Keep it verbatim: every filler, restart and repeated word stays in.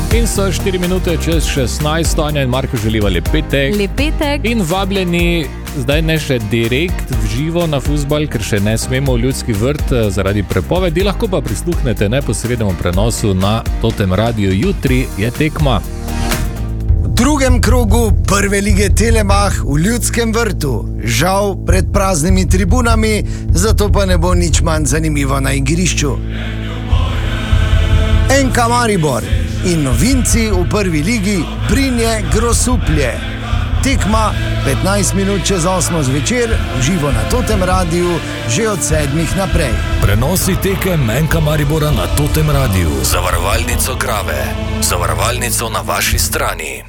In so štiri minute čez šestnajst, Tanja in Marko želiva lep petek. Lep petek. In vabljeni, zdaj ne še direkt v živo na fuzbal, ker še ne smemo v Ljudski vrt zaradi prepovedi, lahko pa prisluhnete neposrednemu prenosu na Totem Radiu. Jutri je tekma. V drugem krogu prve lige Telemach v Ljudskem vrtu. Žal pred praznimi tribunami, zato pa ne bo nič manj zanimivo na igrišču. N K Maribor in novinci v prvi ligi Prinje Grosuplje. Tekma petnajst minut čez osmo zvečer, živo na Totem Radiu, že od sedmih naprej. Prenosi tekem N K Maribora na Totem Radiu. Zavarovalnico Krave. Zavarovalnico na vaši strani.